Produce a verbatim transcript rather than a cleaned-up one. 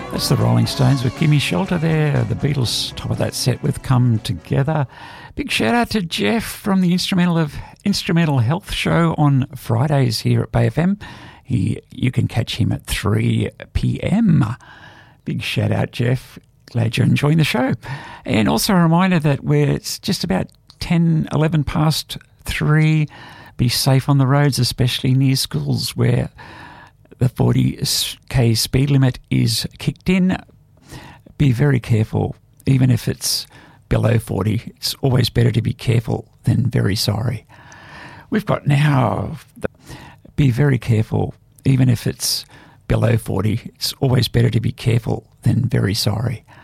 That's the Rolling Stones with Gimme Shelter there. The Beatles, top of that set with Come Together. Big shout out to Jeff from the Instrumental of Instrumental Health show on Fridays here at Bay F M. He, you can catch him at three p.m. Big shout out, Jeff. Glad you're enjoying the show. And also a reminder that we're it's just about ten, eleven past three. Be safe on the roads, especially near schools where the forty k speed limit is kicked in. Be very careful, even if it's below forty. It's always better to be careful than very sorry. We've got now, the, be very careful, even if it's below forty. It's always better to be careful than very sorry.